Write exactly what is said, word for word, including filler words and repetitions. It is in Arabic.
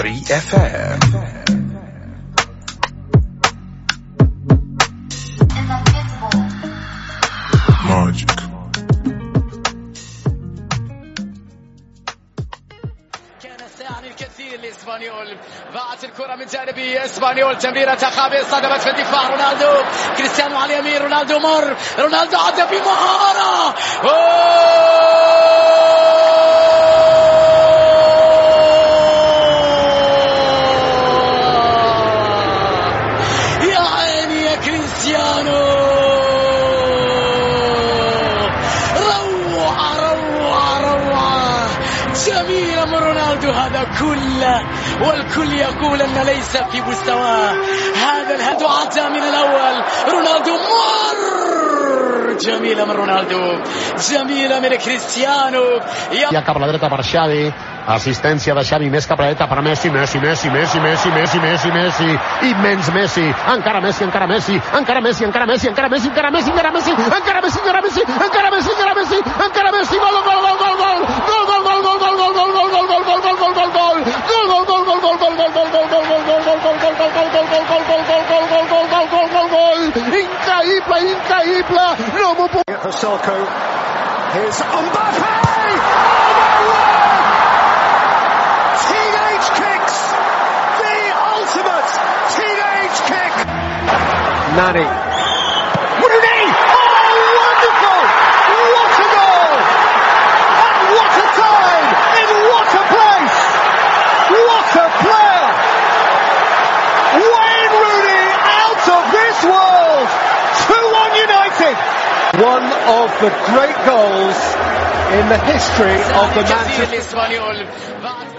فري اف ام. ماجيك. كان سيعني الكثير لإسبانيول. باعت الكرة من جانبي إسبانيول، تمريرة خابئة صدمت في الدفاع. رونالدو، كريستيانو على اليمين، رونالدو مر، رونالدو عدى بمهارة. يا عيني يا كريستيانو، روعة روعة روعة جميلة من رونالدو. هذا كله والكل يقول أن ليس في مستواه. هذا الهدف عدى من الأول. رونالدو مر، جميلة من رونالدو، جميلة من كريستيانو. Ja cap a la dreta per Xavi, assistència de Xavi, més cap a la dreta per Messi, Messi, Messi, Messi, Messi, Messi, Messi, Messi, immens Messi, encara Messi, encara Messi, encara Messi, encara Messi, encara Messi, encara Messi, encara Messi, encara Messi, encara Messi, encara Messi, encara Messi, encara Messi, gol, gol, gol, gol, gol, gol, gol, gol, gol, gol, gol, gol, gol, gol, gol, gol, gol, gol, gol, increïble, increïble, no m'ho puc... For Selko, here's Mbappé! Oh my word! Teenage kicks! The ultimate teenage kick! Nani. Rooney! Oh, wonderful! What a goal! At what a time! In what a place! What a player! Wayne Rooney out of this world! two one United! One of the great goals in the history of the Manchester.